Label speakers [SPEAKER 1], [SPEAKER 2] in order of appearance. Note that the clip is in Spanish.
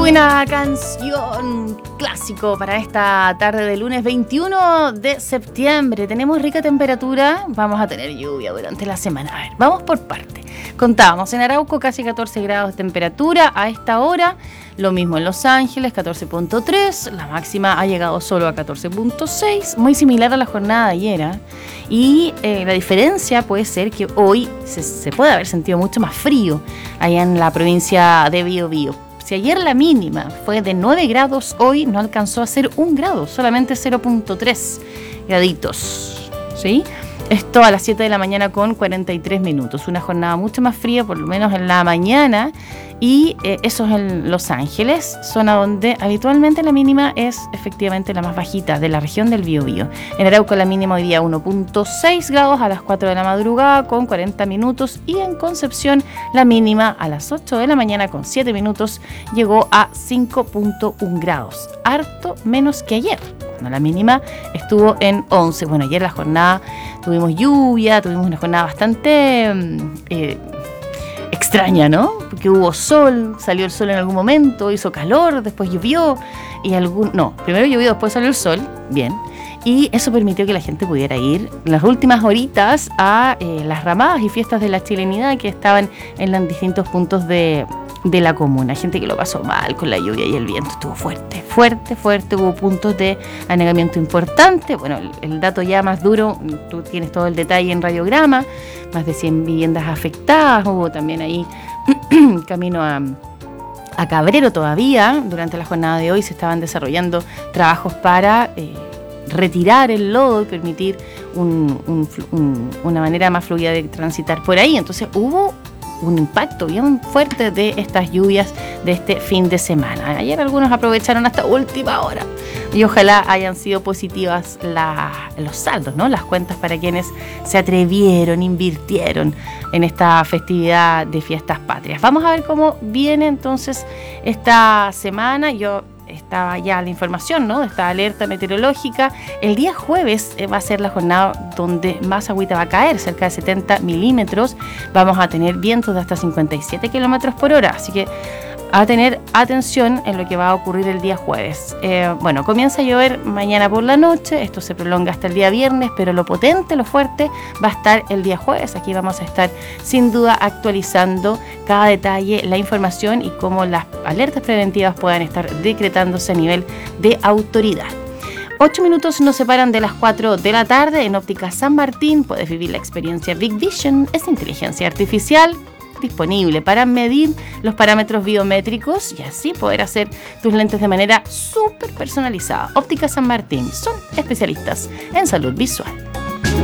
[SPEAKER 1] buena canción, clásico para esta tarde de lunes 21 de septiembre. Tenemos rica temperatura, vamos a tener lluvia durante la semana. A ver, vamos por parte. Contábamos en Arauco casi 14 grados de temperatura a esta hora. Lo mismo en Los Ángeles, 14.3. La máxima ha llegado solo a 14.6. Muy similar a la jornada de ayer. Y la diferencia puede ser que hoy se puede haber sentido mucho más frío allá en la provincia de Biobío. Si ayer la mínima fue de 9 grados, hoy no alcanzó a ser 1 grado, solamente 0.3 graditos, ¿sí? Esto a las 7 de la mañana con 43 minutos. Una jornada mucho más fría, por lo menos en la mañana. Y eso es en Los Ángeles, zona donde habitualmente la mínima es efectivamente la más bajita de la región del Biobío. En Arauco la mínima hoy día 1.6 grados a las 4 de la madrugada con 40 minutos. Y en Concepción la mínima a las 8 de la mañana con 7 minutos llegó a 5.1 grados. Harto menos que ayer, cuando la mínima estuvo en 11. Bueno, ayer la jornada tuvimos lluvia, tuvimos una jornada bastante extraña, ¿no? Porque hubo sol, salió el sol en algún momento, hizo calor, después llovió primero llovió, después salió el sol, bien, y eso permitió que la gente pudiera ir en las últimas horitas a las ramadas y fiestas de la chilenidad que estaban en los distintos puntos de la comuna. Gente que lo pasó mal con la lluvia y el viento, estuvo fuerte, hubo puntos de anegamiento importante. Bueno, el dato ya más duro, tú tienes todo el detalle en radiograma, más de 100 viviendas afectadas, hubo también ahí camino a Cabrero todavía. Durante la jornada de hoy se estaban desarrollando trabajos para retirar el lodo y permitir una manera más fluida de transitar por ahí. Entonces hubo un impacto bien fuerte de estas lluvias de este fin de semana. Ayer algunos aprovecharon hasta última hora y ojalá hayan sido positivas los saldos, ¿no? Las cuentas para quienes se atrevieron, invirtieron en esta festividad de fiestas patrias. Vamos a ver cómo viene entonces esta semana. Estaba ya la información, ¿no?, de esta alerta meteorológica. El día jueves va a ser la jornada donde más agüita va a caer, cerca de 70 milímetros. Vamos a tener vientos de hasta 57 kilómetros por hora, así que a tener atención en lo que va a ocurrir el día jueves. Comienza a llover mañana por la noche, esto se prolonga hasta el día viernes, pero lo potente, lo fuerte va a estar el día jueves. Aquí vamos a estar sin duda actualizando cada detalle, la información y cómo las alertas preventivas puedan estar decretándose a nivel de autoridad. 8 minutos nos separan de las 4 de la tarde. En Óptica San Martín puedes vivir la experiencia Big Vision, es inteligencia artificial disponible para medir los parámetros biométricos y así poder hacer tus lentes de manera súper personalizada. Óptica San Martín, son especialistas en salud visual.